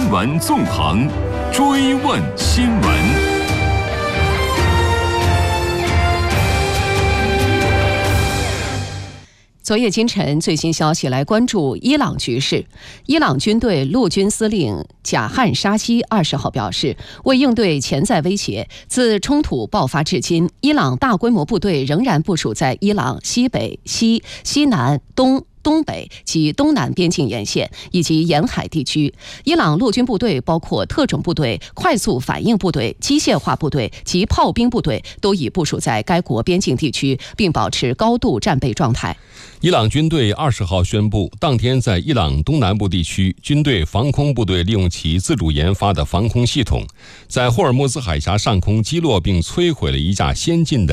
闻纵横，追问新闻。 昨夜今晨最新消息，来关注伊朗局势。伊朗军队陆军司令贾汉沙希20号表示，为应对潜在威胁，自冲突爆发至今，伊朗大规模部队仍然部署在伊朗西北、西南、东北及东南边境沿线以及沿海地区。伊朗陆军部队包括特种部队、快速反应部队、机械化部队及炮兵部队都已部署在该国边境地区，并保持高度战备状态。 伊朗军队20号宣布，当天在伊朗东南部地区，军队防空部队利用其自主研发的防空系统，在霍尔木兹海峡上空击落并摧毁了一架先进的